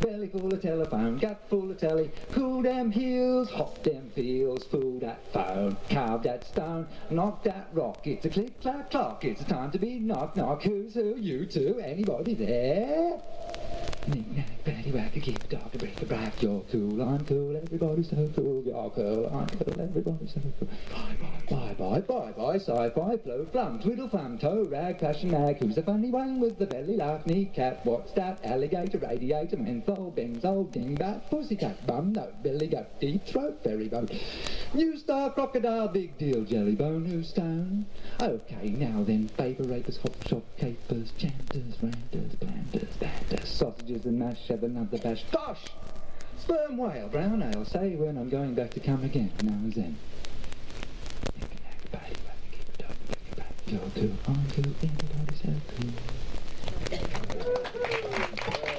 Belly full of telephone, gut full of telly, cool damn heels, hot damn feels, fool that phone, carve that stone, knock that rock, it's a click-clack clock, it's a time to be knock-knock, who's who, you two, anybody there? Knick-knack, paddywhack, keep a dog, a break a brack, you're cool, I'm cool, everybody's so cool, you're cool, I'm cool, everybody's so cool. Bye-bye, sci-fi, flow, flum, twiddle, flum, toe, rag, passion, mag, who's the funny one with the belly laugh, kneecap, what's that, alligator, radiator, menthol, benzo, dingbat, pussycat, bum, no, billy goat, deep throat, ferry boat, new star, crocodile, big deal, jellybone, who's stone? Okay, now then, paper rapers, hop shop, capers, chanters, ranters, planters, banters, sausages and mash, have another bash, gosh! Sperm whale, brown ale, say when I'm going back to come again, now and then. You're cool, I'm cool, everybody's so cool.